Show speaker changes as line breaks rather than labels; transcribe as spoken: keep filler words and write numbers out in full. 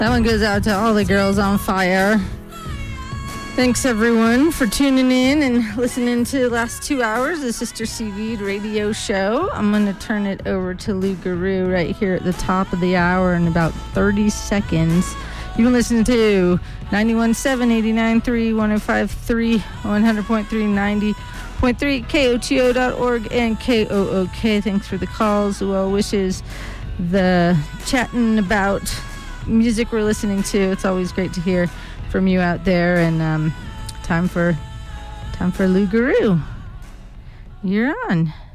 That one goes out to all the girls on fire. Thanks, everyone, for tuning in and listening to the last two hours of the Sister Seaweed radio show. I'm going to turn it over to Lou Guru right here at the top of the hour in about thirty seconds. You've been listening to ninety-one point seven, eighty-nine point three, one oh five point three, one hundred point three, ninety point three, K O T O dot org, and K O O K. Thanks for the calls, the well wishes, the chatting about music we're listening to. It's always great to hear from you out there. And um, time for time for Lou Guru. You're on.